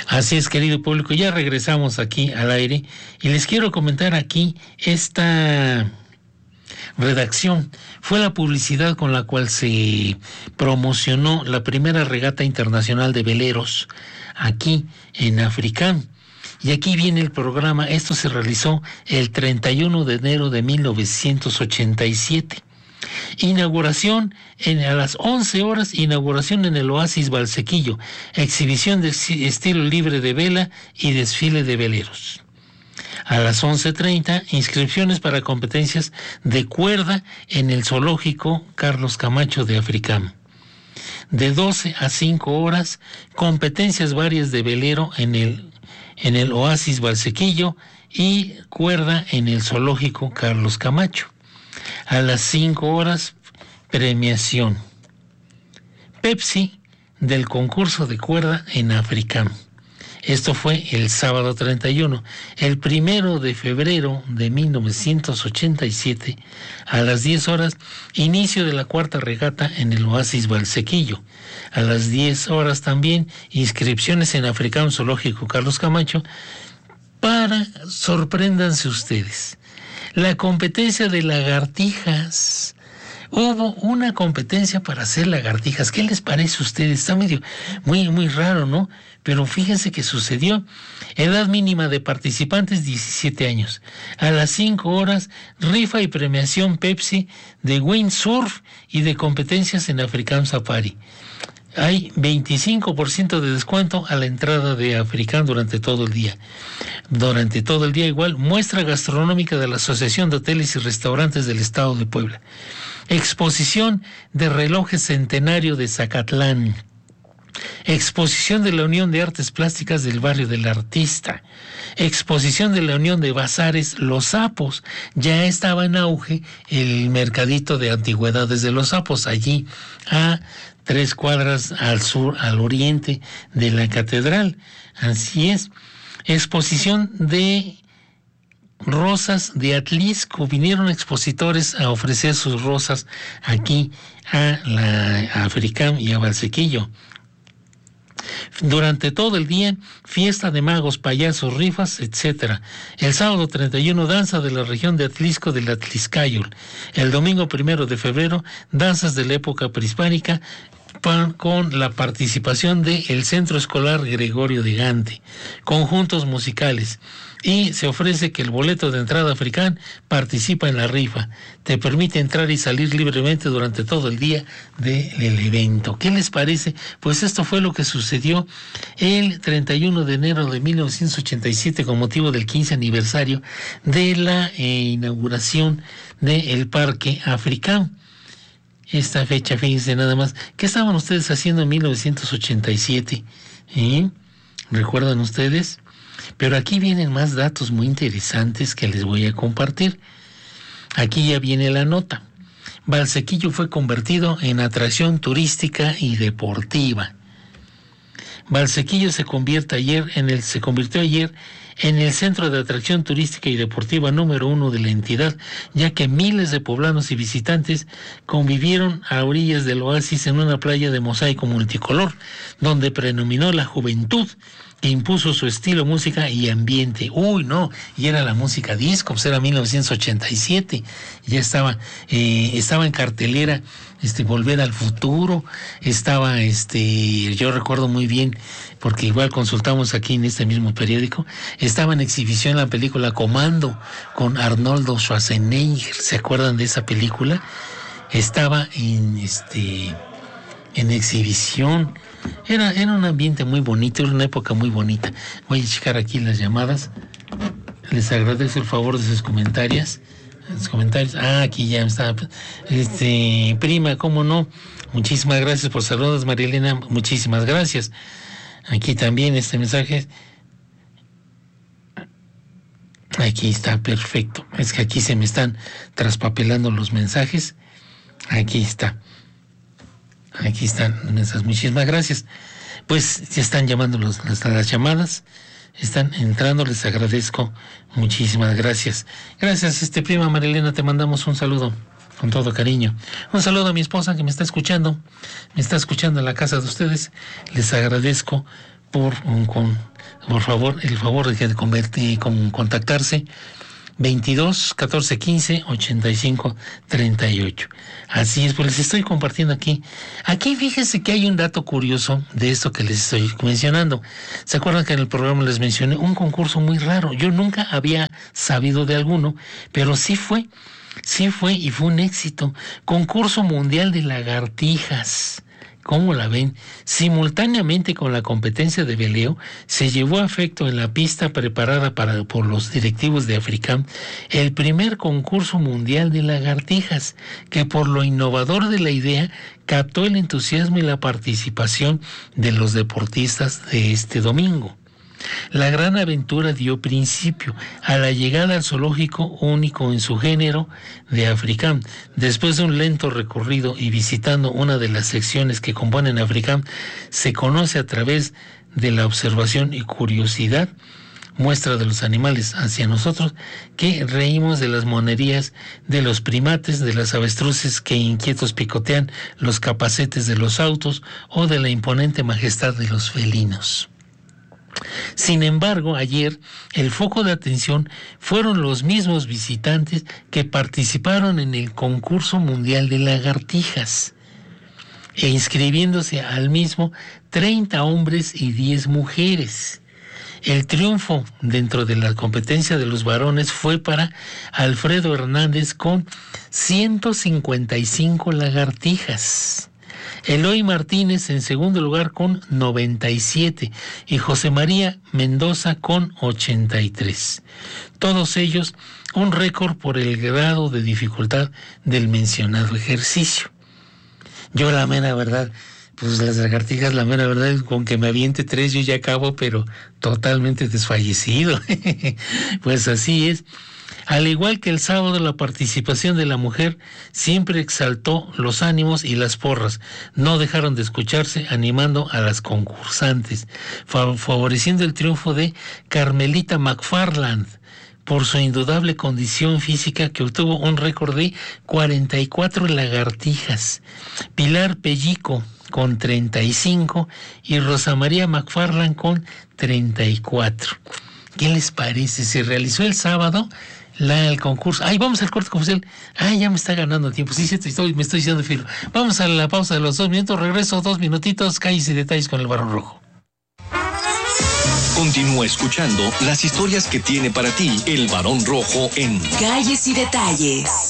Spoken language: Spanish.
Así es, querido público, ya regresamos aquí al aire y les quiero comentar aquí esta redacción. Fue la publicidad con la cual se promocionó la primera regata internacional de veleros aquí en Africam. Y aquí viene el programa. Esto se realizó el 31 de enero de 1987. Inauguración a las 11 horas, inauguración en el Oasis Valsequillo, exhibición de estilo libre de vela y desfile de veleros. A las 11:30, inscripciones para competencias de cuerda en el zoológico Carlos Camacho de Africam. De 12 a 5 horas, competencias varias de velero en el Oasis Valsequillo y cuerda en el zoológico Carlos Camacho. A las 5 horas, premiación Pepsi del concurso de cuerda en Africam. Esto fue el sábado 31. El 1 de febrero de 1987, a las 10 horas, inicio de la cuarta regata en el Oasis Valsequillo. A las 10 horas también, inscripciones en Africam Zoológico Carlos Camacho. Sorpréndanse ustedes, la competencia de lagartijas. Hubo una competencia para hacer lagartijas. ¿Qué les parece a ustedes? Está muy raro, ¿no? Pero fíjense que sucedió. Edad mínima de participantes, 17 años. A las 5 horas, rifa y premiación Pepsi de windsurf y de competencias en Africam Safari. Hay 25% de descuento a la entrada de Africam durante todo el día. Durante todo el día igual, muestra gastronómica de la Asociación de Hoteles y Restaurantes del Estado de Puebla. Exposición de relojes centenario de Zacatlán. Exposición de la Unión de Artes Plásticas del Barrio del Artista. Exposición de la Unión de Bazares Los Sapos. Ya estaba en auge el mercadito de antigüedades de Los Sapos, allí a 3 cuadras al sur, al oriente de la catedral. Así es. Exposición de rosas de Atlisco. Vinieron expositores a ofrecer sus rosas aquí a Africam y a Valsequillo. Durante todo el día, fiesta de magos, payasos, rifas, etc. El sábado 31, danza de la región de Atlisco del Atliscayol. El domingo 1 de febrero, danzas de la época prehispánica con la participación del Centro Escolar Gregorio de Gante, conjuntos musicales. Y se ofrece que el boleto de entrada Africam participa en la rifa. Te permite entrar y salir libremente durante todo el día del evento. ¿Qué les parece? Pues esto fue lo que sucedió el 31 de enero de 1987 con motivo del 15 aniversario de la inauguración del Parque Africam. Esta fecha, fíjense nada más. ¿Qué estaban ustedes haciendo en 1987? ¿Recuerdan ustedes? Pero aquí vienen más datos muy interesantes que les voy a compartir. Aquí ya viene la nota. Valsequillo fue convertido en atracción turística y deportiva. Valsequillo se convirtió ayer en el centro de atracción turística y deportiva número 1 de la entidad, ya que miles de poblanos y visitantes convivieron a orillas del oasis en una playa de mosaico multicolor, donde predominó la juventud que impuso su estilo, música y ambiente. Y era la música disco, pues era 1987, ya estaba en cartelera Volver al Futuro, yo recuerdo muy bien, porque igual consultamos aquí en este mismo periódico, estaba en exhibición la película Comando con Arnoldo Schwarzenegger. ¿Se acuerdan de esa película? Estaba en exhibición. Era un ambiente muy bonito, era una época muy bonita. Voy a checar aquí las llamadas. Les agradezco el favor de sus comentarios. Aquí ya está. Prima, ¿cómo no? Muchísimas gracias por saludos, María Elena. Muchísimas gracias. Aquí también este mensaje. Aquí está, perfecto. Es que aquí se me están traspapelando los mensajes. Aquí está. Aquí están esas. Muchísimas gracias. Pues ya están llamando las llamadas. Están entrando, les agradezco. Muchísimas gracias. Gracias, prima María Elena, te mandamos un saludo con todo cariño. Un saludo a mi esposa que me está escuchando en la casa de ustedes. Les agradezco por favor, el favor de contactarse 22 14 15 85 38. Así es, pues les estoy compartiendo aquí. Aquí fíjense que hay un dato curioso de esto que les estoy mencionando. ¿Se acuerdan que en el programa les mencioné un concurso muy raro? Yo nunca había sabido de alguno, pero sí fue y fue un éxito. Concurso mundial de lagartijas. ¿Cómo la ven? Simultáneamente con la competencia de veleo, se llevó a efecto en la pista preparada por los directivos de Africam el primer concurso mundial de lagartijas, que por lo innovador de la idea captó el entusiasmo y la participación de los deportistas de este domingo. La gran aventura dio principio a la llegada al zoológico único en su género de Africam. Después de un lento recorrido y visitando una de las secciones que componen Africam, se conoce a través de la observación y curiosidad, muestra de los animales hacia nosotros, que reímos de las monerías de los primates, de las avestruces que inquietos picotean los capacetes de los autos o de la imponente majestad de los felinos. Sin embargo, ayer el foco de atención fueron los mismos visitantes que participaron en el concurso mundial de lagartijas, e inscribiéndose al mismo 30 hombres y 10 mujeres. El triunfo dentro de la competencia de los varones fue para Alfredo Hernández con 155 lagartijas. Eloy Martínez en segundo lugar con 97 y José María Mendoza con 83. Todos ellos un récord por el grado de dificultad del mencionado ejercicio. Yo la mera verdad, pues las lagartijas, la mera verdad es con que me aviente 3 yo ya acabo, pero totalmente desfallecido. Pues así es. Al igual que el sábado, la participación de la mujer siempre exaltó los ánimos y las porras. No dejaron de escucharse animando a las concursantes, favoreciendo el triunfo de Carmelita McFarland por su indudable condición física, que obtuvo un récord de 44 lagartijas. Pilar Pellico con 35 y Rosa María McFarland con 34. ¿Qué les parece? Se realizó el sábado el concurso. Vamos al corte comercial. Ya me está ganando tiempo. Sí, me estoy diciendo filo. Vamos a la pausa de los 2 minutos. Regreso 2 minutitos. Calles y detalles con el Barón Rojo. Continúa escuchando las historias que tiene para ti el Barón Rojo en Calles y Detalles.